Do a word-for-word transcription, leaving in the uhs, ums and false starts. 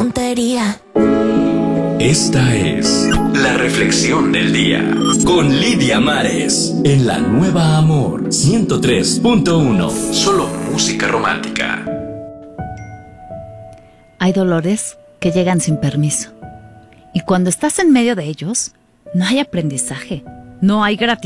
tontería. Esta es la reflexión del día con Lidia Mares en la Nueva Amor ciento tres punto uno. Solo música romántica. Hay dolores que llegan sin permiso. Y cuando estás en medio de ellos, no hay aprendizaje, no hay gratitud.